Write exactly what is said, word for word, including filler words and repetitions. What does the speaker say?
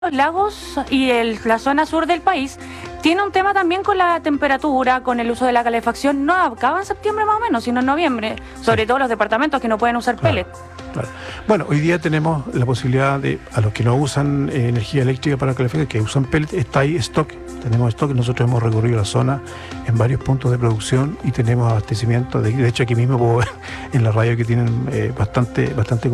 los lagos y el, la zona sur del país tiene un tema también con la temperatura, con el uso de la calefacción. No acaba en septiembre más o menos, sino en noviembre. Sobre Sí. todo los departamentos que no pueden usar Claro, pellets. claro. Bueno, hoy día tenemos la posibilidad de, a los que no usan eh, energía eléctrica para calefacción, que usan pellet, está ahí stock. Tenemos stock, nosotros hemos recorrido la zona en varios puntos de producción y tenemos abastecimiento. De, de hecho, aquí mismo puedo ver en la radio que tienen eh, bastante, bastante